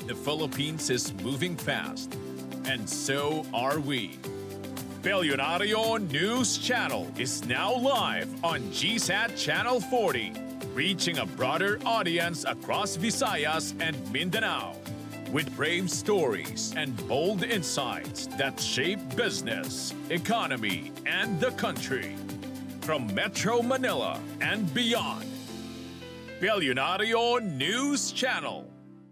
The Philippines is moving fast, and so are we. Bilyonaryo News Channel is now live on GSAT Channel 40, reaching a broader audience across Visayas and Mindanao, with brave stories and bold insights that shape business, economy, and the country. From Metro Manila and beyond, Bilyonaryo News Channel.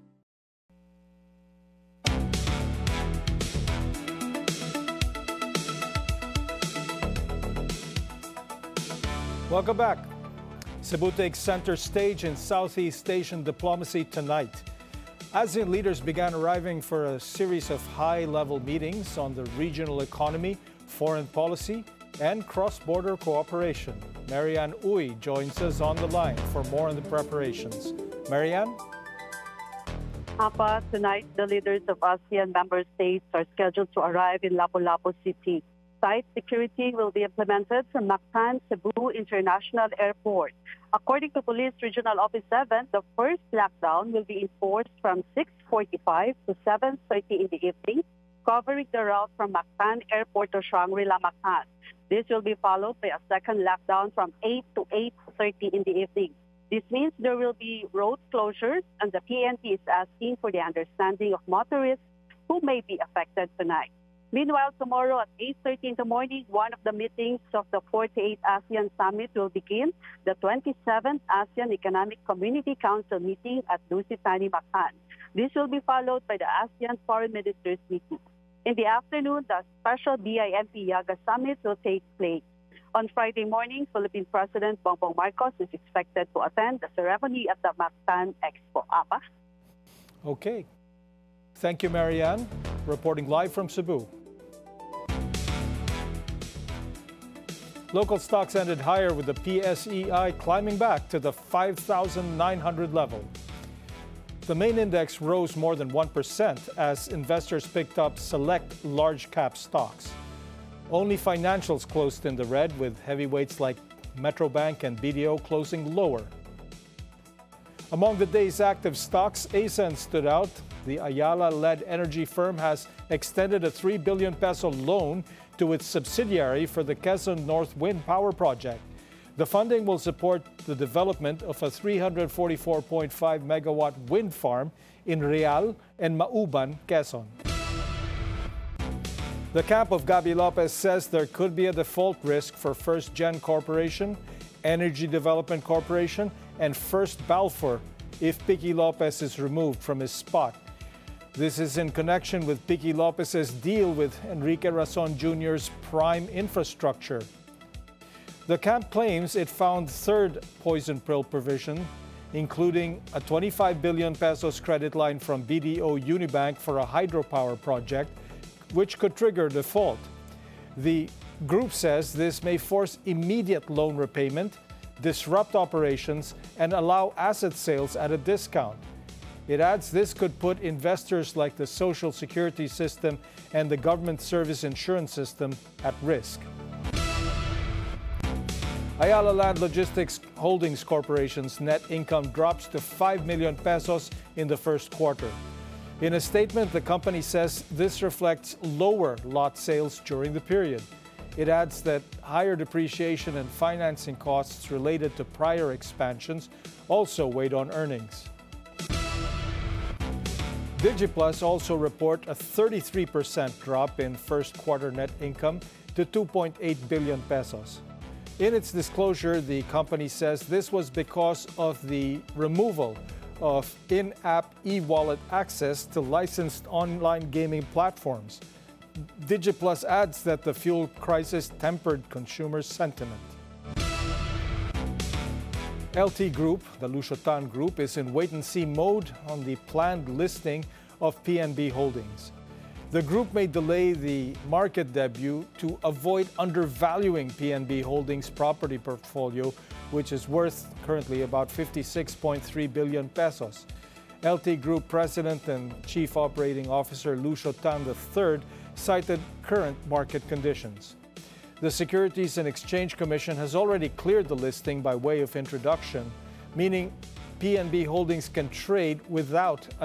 Welcome back. Cebu takes center stage in Southeast Asian diplomacy tonight. ASEAN leaders began arriving for a series of high-level meetings on the regional economy, foreign policy, and cross-border cooperation. Marianne Uy joins us on the line for more on the preparations. Marianne? Apa, tonight the leaders of ASEAN member states are scheduled to arrive in Lapu-Lapu City. Site security will be implemented from Mactan Cebu International Airport. According to Police Regional Office 7, the first lockdown will be enforced from 6:45 to 7:30 in the evening, covering the route from Mactan Airport to Shangri-La Mactan. This will be followed by a second lockdown from 8 to 8:30 in the evening. This means there will be road closures, and the PNP is asking for the understanding of motorists who may be affected tonight. Meanwhile, tomorrow at 8:30 in the morning, one of the meetings of the 48th ASEAN Summit will begin, the 27th ASEAN Economic Community Council meeting at Lusitani, Mactan. This will be followed by the ASEAN Foreign Ministers meeting. In the afternoon, the special BIMP Yaga Summit will take place. On Friday morning, Philippine President Bongbong Marcos is expected to attend the ceremony at the Mactan Expo. Apa? Okay. Thank you, Marianne. Reporting live from Cebu. Local stocks ended higher with the PSEI climbing back to the 5,900 level. The main index rose more than 1% as investors picked up select large cap stocks. Only financials closed in the red, with heavyweights like Metrobank and BDO closing lower. Among the day's active stocks, ASEN stood out. The Ayala-led energy firm has extended a 3 billion peso loan to its subsidiary for the Quezon North Wind Power Project. The funding will support the development of a 344.5 megawatt wind farm in Real and Mauban, Quezon. The camp of Gaby Lopez says there could be a default risk for First Gen Corporation, Energy Development Corporation, and First Balfour if Piqui Lopez is removed from his spot. This is in connection with Piqui Lopez's deal with Enrique Razon Jr.'s Prime Infrastructure. The camp claims it found third poison pill provision, including a 25 billion pesos credit line from BDO Unibank for a hydropower project, which could trigger default. The group says this may force immediate loan repayment, disrupt operations, and allow asset sales at a discount. It adds this could put investors like the Social Security system and the Government Service Insurance system at risk. Ayala Land Logistics Holdings Corporation's net income drops to 5 million pesos in the first quarter. In a statement, the company says this reflects lower lot sales during the period. It adds that higher depreciation and financing costs related to prior expansions also weighed on earnings. Digiplus also report a 33% drop in first quarter net income to 2.8 billion pesos. In its disclosure, the company says this was because of the removal of in-app e-wallet access to licensed online gaming platforms. Digiplus adds that the fuel crisis tempered consumer sentiment. LT Group, the Lusiotan Group, is in wait-and-see mode on the planned listing of PNB Holdings. The group may delay the market debut to avoid undervaluing PNB Holdings' property portfolio, which is worth currently about 56.3 billion pesos. LT Group President and Chief Operating Officer Lusiotan III cited current market conditions. The Securities and Exchange Commission has already cleared the listing by way of introduction, meaning PNB Holdings can trade without